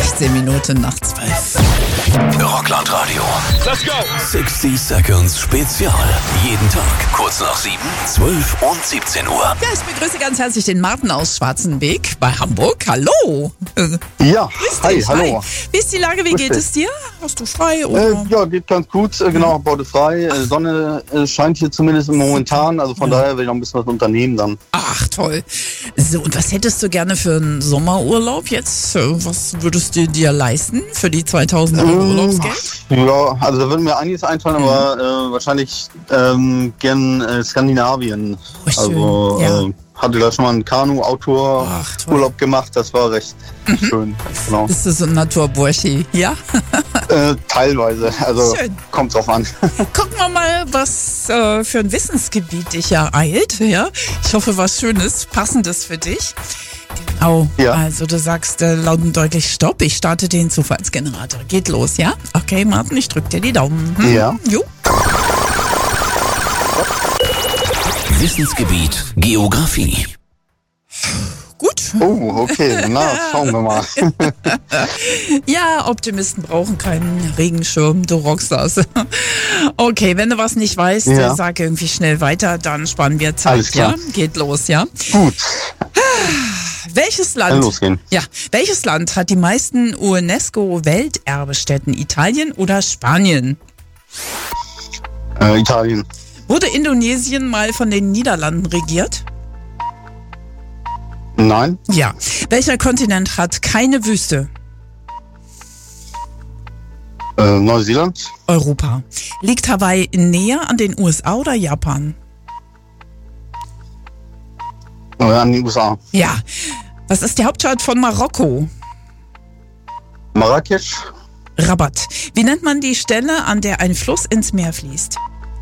16 Minuten nach 12. Rockland Radio. Let's go! 60 Seconds Spezial. Jeden Tag kurz nach 7, 12 und 17 Uhr. Ja, ich begrüße ganz herzlich den Martin aus Schwarzenbeek bei Hamburg. Hallo. Ja, hi, hallo. Wie ist die Lage? Wie geht es dir? Hast du frei? Oder? Ja, geht ganz gut. Genau, heute frei. Sonne scheint hier zumindest momentan. Also von daher will ich noch ein bisschen was unternehmen dann. Ach, toll. So, und was hättest du gerne für einen Sommerurlaub jetzt? Was würdest du dir leisten für die 2000 Euro Urlaubsgeld? Ja, also da würde mir einiges einfallen, aber wahrscheinlich gern Skandinavien. Oh, schön. Also ja. hatte da schon mal einen Kanu-Outdoor-Urlaub gemacht. Das war recht schön. Genau. Bist du so ein Naturburschi, ja? Teilweise, also Schön. kommt drauf an. Gucken wir mal, was für ein Wissensgebiet dich ereilt. Ja? Ich hoffe, was Schönes, Passendes für dich. Genau, Ja. Also du sagst laut und deutlich Stopp, ich starte den Zufallsgenerator. Geht los, ja? Okay, Martin, ich drück dir die Daumen. Ja. Jo. Wissensgebiet Geografie. Gut. Oh, okay, na, schauen wir mal. Ja, Optimisten brauchen keinen Regenschirm, du rockst das. Okay, wenn du was nicht weißt, Ja. sag irgendwie schnell weiter, dann sparen wir Zeit. Alles klar. Ja? Geht los, ja? Gut, Welches kann Land? losgehen. Ja, welches Land hat die meisten UNESCO-Welterbestätten? Italien oder Spanien? Italien. Wurde Indonesien mal von den Niederlanden regiert? Nein. Ja. Welcher Kontinent hat keine Wüste? Neuseeland. Europa. Liegt Hawaii näher an den USA oder Japan? An die USA. Ja. Was ist die Hauptstadt von Marokko? Marrakesch. Rabat. Wie nennt man die Stelle, an der ein Fluss ins Meer fließt?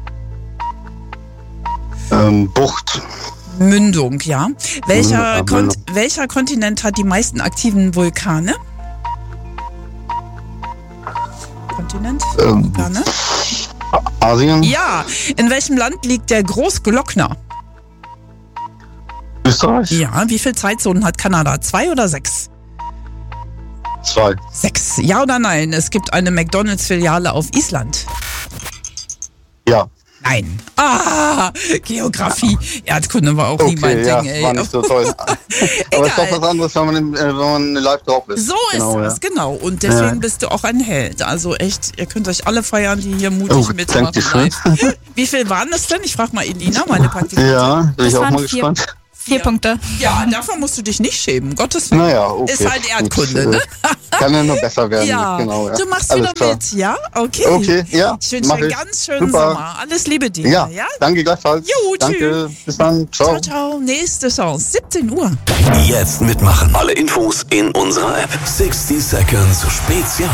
Bucht. Mündung, ja. Welcher Mündung. welcher Kontinent hat die meisten aktiven Vulkane? Kontinent? Vulkane? Asien. Ja. In welchem Land liegt der Großglockner? Österreich. Ja. Wie viele Zeitzonen hat Kanada? 2 oder 6? 2. 6. Ja oder nein? Es gibt eine McDonalds-Filiale auf Island. Ja. Nein. Ah, Geografie. Erdkunde war auch nie mein Okay, ja, Ding, ey. war nicht so toll. Aber es ist doch was anderes, wenn man live drauf ist. So Genau, ist es, genau. Und deswegen bist du auch ein Held. Also echt, ihr könnt euch alle feiern, die hier mutig mitmachen. Dankeschön. live. Wie viel waren das denn? Ich frage mal Elina, meine Praktikantin. Ja, bin ich auch waren mal 4 gespannt. 4 Punkte. Ja, davon musst du dich nicht schämen. Gottes Willen. Naja, okay. Ist halt Erdkunde, Gut, ne? Kann ja nur besser werden. Ja, Genau, ja. du machst Alles wieder klar. mit, ja? Okay. Okay, ja, Ich wünsche mach dir einen ich. ganz schönen Super. Sommer. Alles Liebe dir. Ja, Ja? danke gleichfalls. Jo, Danke, bis dann. Ciao, ciao. Nächste Chance. 17 Uhr. Jetzt mitmachen. Alle Infos in unserer App. 60 Seconds Spezial.